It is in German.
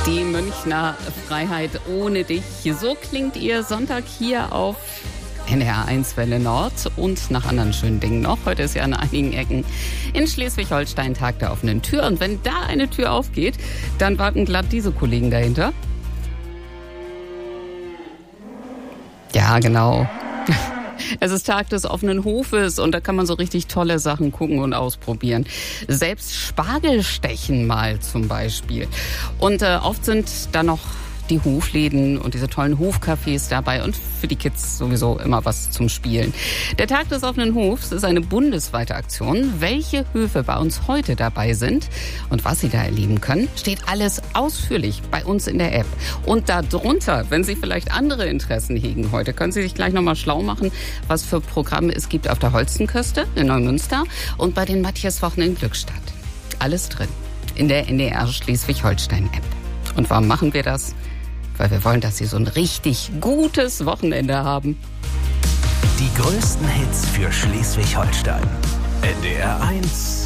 Die Münchner Freiheit ohne dich. So klingt ihr Sonntag hier auf NDR 1 Welle Nord und nach anderen schönen Dingen noch. Heute ist ja an einigen Ecken in Schleswig-Holstein Tag der offenen Tür. Und wenn da eine Tür aufgeht, dann warten glatt diese Kollegen dahinter. Ja, genau. Es ist Tag des offenen Hofes und da kann man so richtig tolle Sachen gucken und ausprobieren. Selbst Spargelstechen mal zum Beispiel. Und oft sind da noch die Hofläden und diese tollen Hofcafés dabei und für die Kids sowieso immer was zum Spielen. Der Tag des offenen Hofs ist eine bundesweite Aktion. Welche Höfe bei uns heute dabei sind und was Sie da erleben können, steht alles ausführlich bei uns in der App. Und darunter, wenn Sie vielleicht andere Interessen hegen heute, können Sie sich gleich nochmal schlau machen, was für Programme es gibt auf der Holstenküste in Neumünster und bei den Matthiaswochen in Glückstadt. Alles drin in der NDR Schleswig-Holstein-App. Und warum machen wir das? Weil wir wollen, dass Sie so ein richtig gutes Wochenende haben. Die größten Hits für Schleswig-Holstein. NDR 1